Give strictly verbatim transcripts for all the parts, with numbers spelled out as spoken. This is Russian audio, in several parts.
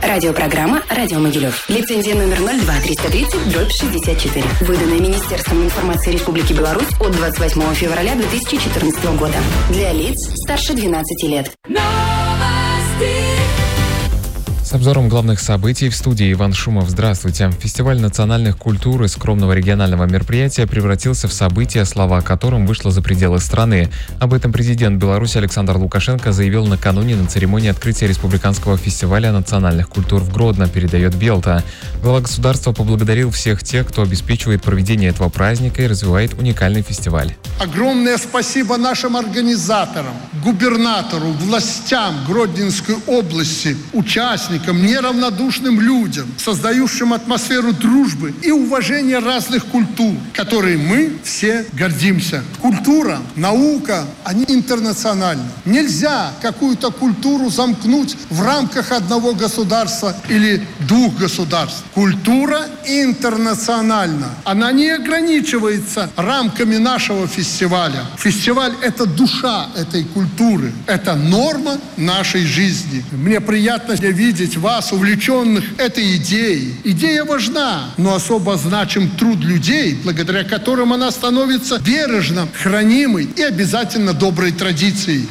Радиопрограмма «Радио Могилев». Лицензия номер ноль два триста тридцать дробь шестьдесят четыре. Выданная Министерством информации Республики Беларусь от двадцать восьмого февраля две тысячи четырнадцатого года. Для лиц старше двенадцати лет. С обзором главных событий в студии Иван Шумов. Здравствуйте. Фестиваль национальных культур из скромного регионального мероприятия превратился в событие, слава о котором вышла за пределы страны. Об этом президент Беларуси Александр Лукашенко заявил накануне на церемонии открытия Республиканского фестиваля национальных культур в Гродно, передает Белта. Глава государства поблагодарил всех тех, кто обеспечивает проведение этого праздника и развивает уникальный фестиваль. Огромное спасибо нашим организаторам, губернатору, властям Гродненской области, участникам, неравнодушным людям, создающим атмосферу дружбы и уважения разных культур, которой мы все гордимся. Культура, наука, они интернациональны. Нельзя какую-то культуру замкнуть в рамках одного государства или двух государств. Культура интернациональна. Она не ограничивается рамками нашего фестиваля. Фестиваль – это душа этой культуры. Это норма нашей жизни. Мне приятно видеть вас, увлеченных этой идеей. Идея важна, но особо значим труд людей, благодаря которым она становится бережно хранимой и обязательно доброй традицией.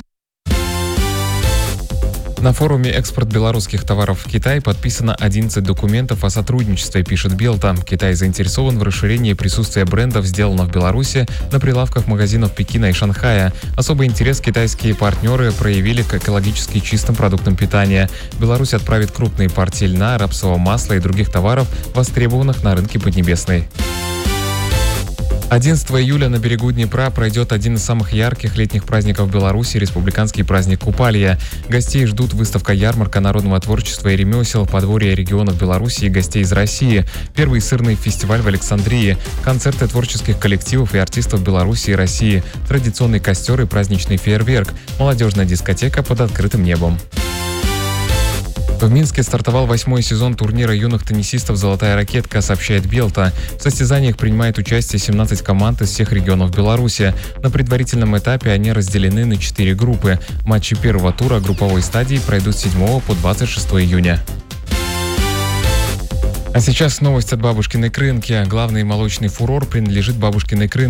На форуме «Экспорт белорусских товаров в Китай» подписано одиннадцать документов о сотрудничестве, пишет Белта. Китай заинтересован в расширении присутствия брендов, сделанных в Беларуси, на прилавках магазинов Пекина и Шанхая. Особый интерес китайские партнеры проявили к экологически чистым продуктам питания. Беларусь отправит крупные партии льна, рапсового масла и других товаров, востребованных на рынке Поднебесной. одиннадцатого июля на берегу Днепра пройдет один из самых ярких летних праздников Беларуси – республиканский праздник Купалья. Гостей ждут выставка-ярмарка народного творчества и ремесел, подворья регионов Беларуси и гостей из России, первый сырный фестиваль в Александрии, концерты творческих коллективов и артистов Беларуси и России, традиционный костер и праздничный фейерверк, молодежная дискотека под открытым небом. В Минске стартовал восьмой сезон турнира юных теннисистов «Золотая ракетка», сообщает Белта. В состязаниях принимает участие семнадцать команд из всех регионов Беларуси. На предварительном этапе они разделены на четыре группы. Матчи первого тура групповой стадии пройдут с седьмого по двадцать шестое июня. А сейчас новость от бабушкиной Крынки. Главный молочный фурор принадлежит бабушкиной Крынке.